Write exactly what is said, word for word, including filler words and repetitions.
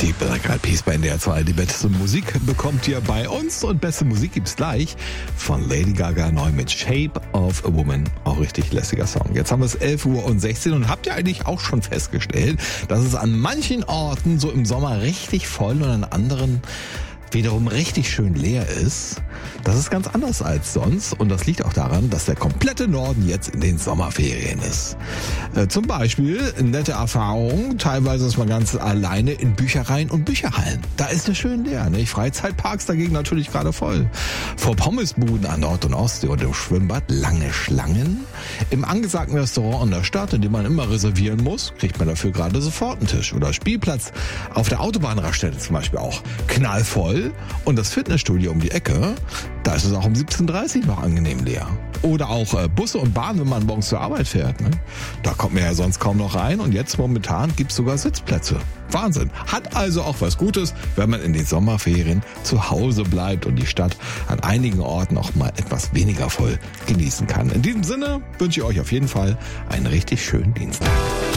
Die Black Eyed Peas bei N D R zwei. Die beste Musik bekommt ihr bei uns und beste Musik gibt's gleich von Lady Gaga neu mit Shape of a Woman. Auch richtig lässiger Song. Jetzt haben wir es elf Uhr sechzehn und habt ihr eigentlich auch schon festgestellt, dass es an manchen Orten so im Sommer richtig voll und an anderen wiederum richtig schön leer ist. Das ist ganz anders als sonst und das liegt auch daran, dass der komplette Norden jetzt in den Sommerferien ist. Äh, zum Beispiel nette Erfahrung, teilweise ist man ganz alleine in Büchereien und Bücherhallen. Da ist es schön leer, nicht? Freizeitparks dagegen natürlich gerade voll. Vor Pommesbuden an Nord- und Ostsee und im Schwimmbad lange Schlangen. Im angesagten Restaurant in der Stadt, in dem man immer reservieren muss, kriegt man dafür gerade sofort einen Tisch. Oder Spielplatz auf der Autobahnraststätte zum Beispiel auch knallvoll. Und das Fitnessstudio um die Ecke, da ist es auch um siebzehn Uhr dreißig noch angenehm leer. Oder auch äh, Busse und Bahnen, wenn man morgens zur Arbeit fährt. Ne? Da kommt man ja sonst kaum noch rein und jetzt momentan gibt es sogar Sitzplätze. Wahnsinn. Hat also auch was Gutes, wenn man in den Sommerferien zu Hause bleibt und die Stadt an einigen Orten auch mal etwas weniger voll genießen kann. In diesem Sinne wünsche ich euch auf jeden Fall einen richtig schönen Dienstag.